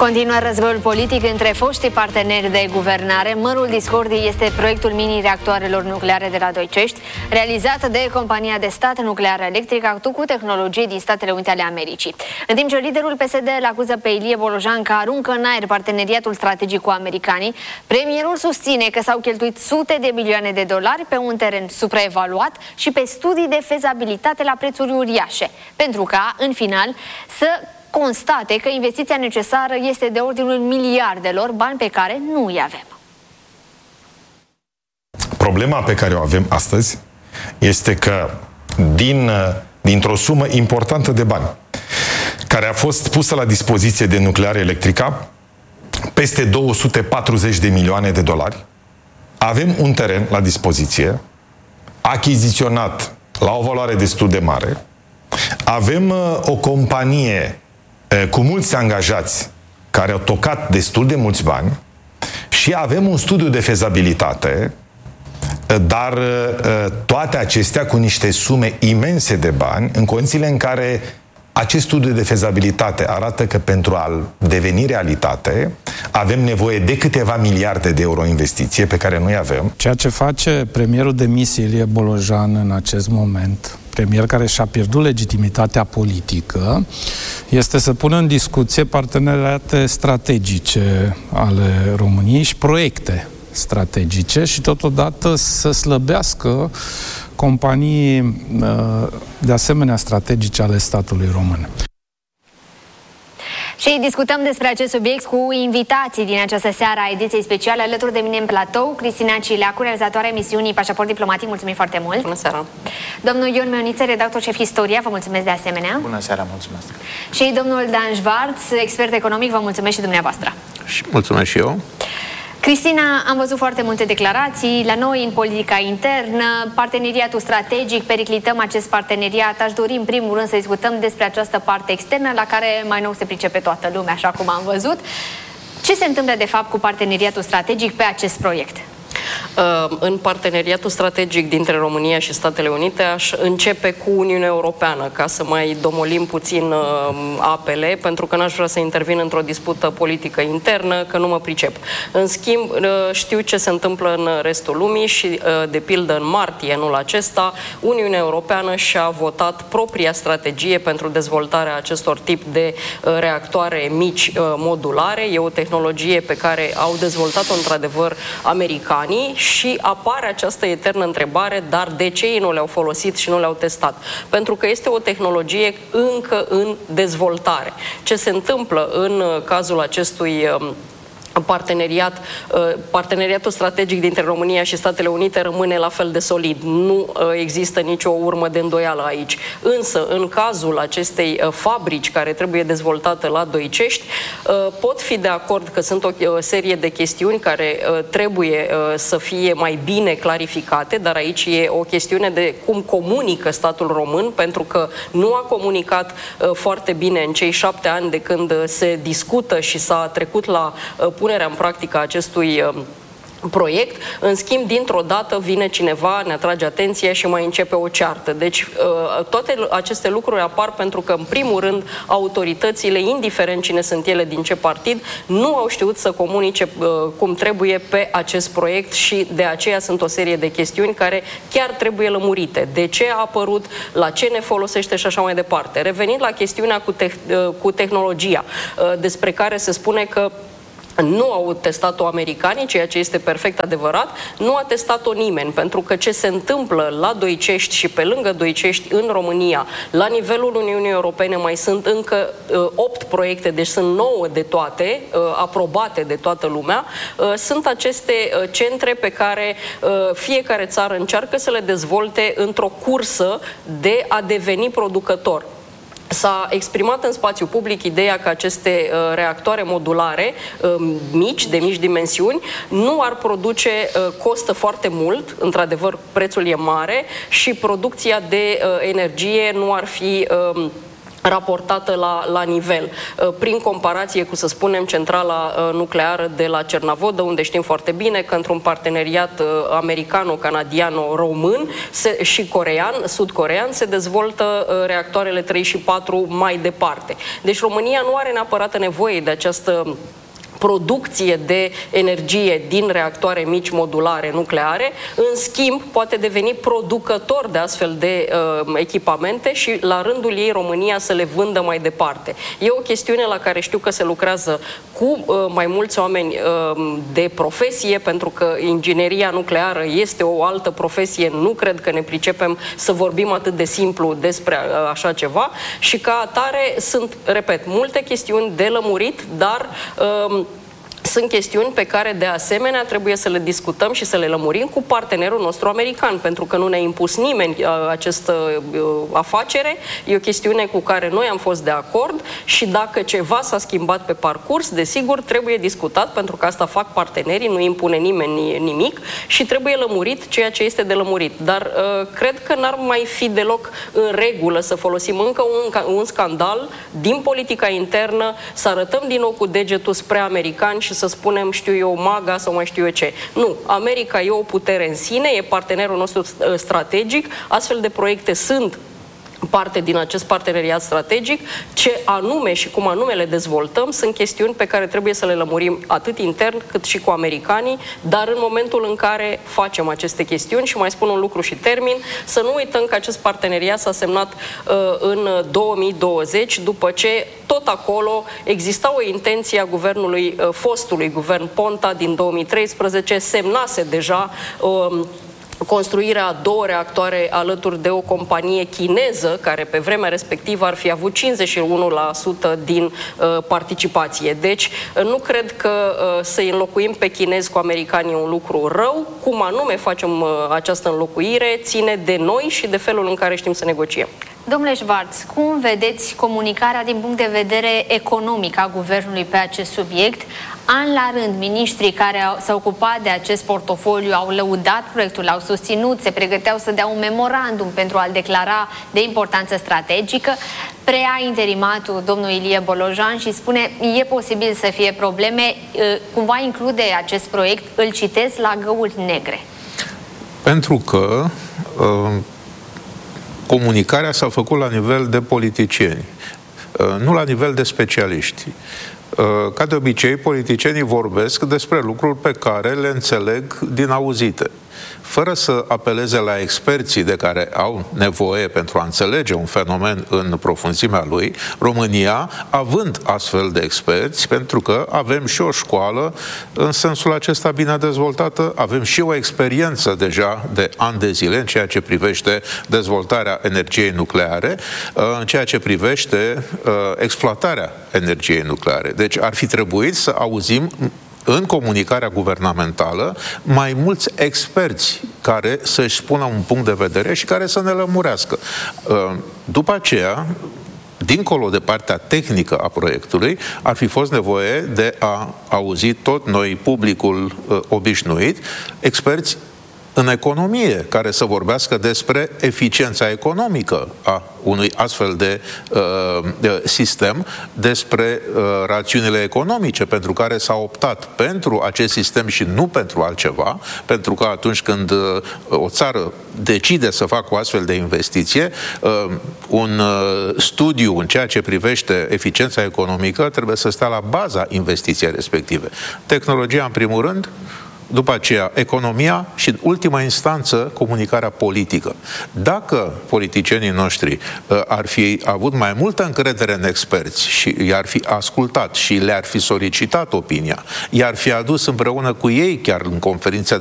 Continuă războiul politic între foștii parteneri de guvernare. Mărul discordiei este proiectul mini-reactoarelor nucleare de la Doicești, realizat de compania de stat nucleară electrică cu tehnologie din Statele Unite ale Americii. În timp ce liderul PSD îl acuză pe Ilie Bolojan că aruncă în aer parteneriatul strategic cu americanii, premierul susține că s-au cheltuit sute de milioane de dolari pe un teren supraevaluat și pe studii de fezabilitate la prețuri uriașe, pentru ca, în final, să constate că investiția necesară este de ordinul miliardelor, bani pe care nu îi avem. Problema pe care o avem astăzi este că dintr-o sumă importantă de bani care a fost pusă la dispoziție de Nucleare Electrica, peste 240 de milioane de dolari, avem un teren la dispoziție, achiziționat la o valoare destul de mare, avem o companie cu mulți angajați care au tocat destul de mulți bani și avem un studiu de fezabilitate, dar toate acestea cu niște sume imense de bani, în condițiile în care acest studiu de fezabilitate arată că pentru a deveni realitate avem nevoie de câteva miliarde de euro investiție pe care noi avem. Ceea ce face premierul demis Ilie Bolojan în acest moment, premier care și-a pierdut legitimitatea politică, este să pună în discuție parteneriate strategice ale României și proiecte strategice și totodată să slăbească companii de asemenea strategice ale statului român. Și discutăm despre acest subiect cu invitații din această seară a ediției speciale. Alături de mine în platou, Cristina Cileacu, realizatoarea emisiunii Pașaport Diplomatic. Mulțumim foarte mult! Bună seara! Domnul Ion Mioniță, redactor șef Istoria, vă mulțumesc de asemenea! Bună seara, mulțumesc! Și domnul Dan Schwarz, expert economic, vă mulțumesc și dumneavoastră! Și mulțumesc și eu! Cristina, am văzut foarte multe declarații la noi în politica internă, parteneriatul strategic, periclităm acest parteneriat. Aș dori în primul rând să discutăm despre această parte externă la care mai nou se pricepe toată lumea, așa cum am văzut. Ce se întâmplă de fapt cu parteneriatul strategic pe acest proiect? În parteneriatul strategic dintre România și Statele Unite aș începe cu Uniunea Europeană, ca să mai domolim puțin apele, pentru că n-aș vrea să intervin într-o dispută politică internă, că nu mă pricep. În schimb, știu ce se întâmplă în restul lumii și, de pildă, în martie anul acesta, Uniunea Europeană și-a votat propria strategie pentru dezvoltarea acestor tip de reactoare mici modulare. E o tehnologie pe care au dezvoltat-o într-adevăr americanii și apare această eternă întrebare, dar de ce ei nu le-au folosit și nu le-au testat? Pentru că este o tehnologie încă în dezvoltare. Ce se întâmplă în cazul acestui parteneriatul strategic dintre România și Statele Unite rămâne la fel de solid. Nu există nicio urmă de îndoială aici. Însă, în cazul acestei fabrici care trebuie dezvoltată la Doicești, pot fi de acord că sunt o serie de chestiuni care trebuie să fie mai bine clarificate, dar aici e o chestiune de cum comunică statul român, pentru că nu a comunicat foarte bine în cei 7 ani de când se discută și s-a trecut la punerea în practică acestui proiect. În schimb, dintr-o dată vine cineva, ne atrage atenția și mai începe o ceartă. Deci, toate aceste lucruri apar pentru că, în primul rând, autoritățile, indiferent cine sunt ele, din ce partid, nu au știut să comunice cum trebuie pe acest proiect și de aceea sunt o serie de chestiuni care chiar trebuie lămurite. De ce a apărut, la ce ne folosește și așa mai departe. Revenind la chestiunea cu tehnologia, despre care se spune că nu au testat-o americanii, ceea ce este perfect adevărat, nu a testat-o nimeni, pentru că ce se întâmplă la Doicești și pe lângă Doicești în România, la nivelul Uniunii Europene mai sunt încă 8 proiecte, deci sunt 9 de toate, aprobate de toată lumea, sunt aceste centre pe care fiecare țară încearcă să le dezvolte într-o cursă de a deveni producător. S-a exprimat în spațiu public ideea că aceste reactoare modulare mici, de mici dimensiuni, nu ar produce, costă foarte mult, într-adevăr prețul e mare și producția de energie nu ar fi raportată la nivel. Prin comparație cu, să spunem, centrala nucleară de la Cernavodă, unde știm foarte bine că într-un parteneriat americano-canadiano-român și corean, sud-corean, se dezvoltă reactoarele 3 și 4 mai departe. Deci România nu are neapărat nevoie de această producție de energie din reactoare mici modulare nucleare, în schimb poate deveni producător de astfel de echipamente și la rândul ei România să le vândă mai departe. E o chestiune la care știu că se lucrează cu mai mulți oameni de profesie, pentru că ingineria nucleară este o altă profesie, nu cred că ne pricepem să vorbim atât de simplu despre așa ceva și ca atare sunt, repet, multe chestiuni de lămurit, dar sunt chestiuni pe care, de asemenea, trebuie să le discutăm și să le lămurim cu partenerul nostru american, pentru că nu ne-a impus nimeni această afacere. E o chestiune cu care noi am fost de acord și dacă ceva s-a schimbat pe parcurs, desigur, trebuie discutat, pentru că asta fac partenerii, nu impune nimeni nimic și trebuie lămurit ceea ce este de lămurit. Dar cred că n-ar mai fi deloc în regulă să folosim încă un scandal din politica internă, să arătăm din nou cu degetul spre americani și să spunem, știu eu, MAGA sau mai știu eu ce. Nu, America e o putere în sine, e partenerul nostru strategic, astfel de proiecte sunt parte din acest parteneriat strategic. Ce anume și cum anume le dezvoltăm sunt chestiuni pe care trebuie să le lămurim atât intern cât și cu americanii, dar în momentul în care facem aceste chestiuni, și mai spun un lucru și termin, să nu uităm că acest parteneriat s-a semnat în 2020, după ce tot acolo exista o intenție a guvernului, fostului guvern Ponta din 2013, semnase deja construirea a 2 reactoare alături de o companie chineză, care pe vremea respectivă ar fi avut 51% din participație. Deci, nu cred că să-i înlocuim pe chinezi cu americanii un lucru rău. Cum anume facem această înlocuire ține de noi și de felul în care știm să negociem. Domnule Schwarz, cum vedeți comunicarea din punct de vedere economic a guvernului pe acest subiect? An la rând, miniștrii care s-au ocupat de acest portofoliu au lăudat proiectul, l-au susținut, se pregăteau să dea un memorandum pentru a-l declara de importanță strategică. Preia interimatul domnul Ilie Bolojan și spune, e posibil să fie probleme, cumva include acest proiect, îl citez, la găuri negre. Pentru că comunicarea s-a făcut la nivel de politicieni, nu la nivel de specialiști. Ca de obicei, politicienii vorbesc despre lucruri pe care le înțeleg din auzite, fără să apeleze la experții de care au nevoie pentru a înțelege un fenomen în profunzimea lui. România, având astfel de experți, pentru că avem și o școală în sensul acesta bine dezvoltată, avem și o experiență deja de ani de zile în ceea ce privește dezvoltarea energiei nucleare, în ceea ce privește exploatarea energiei nucleare. Deci ar fi trebuit să auzim în comunicarea guvernamentală mai mulți experți care să-și spună un punct de vedere și care să ne lămurească. După aceea, dincolo de partea tehnică a proiectului, ar fi fost nevoie de a auzi tot noi, publicul obișnuit, experți în economie, care să vorbească despre eficiența economică a unui astfel de sistem, despre rațiunile economice pentru care s-a optat pentru acest sistem și nu pentru altceva, pentru că atunci când o țară decide să facă o astfel de investiție, un studiu în ceea ce privește eficiența economică trebuie să stea la baza investiției respective. Tehnologia, în primul rând, după aceea economia și, în ultima instanță, comunicarea politică. Dacă politicienii noștri ar fi avut mai multă încredere în experți și i-ar fi ascultat și le-ar fi solicitat opinia, i-ar fi adus împreună cu ei chiar în conferința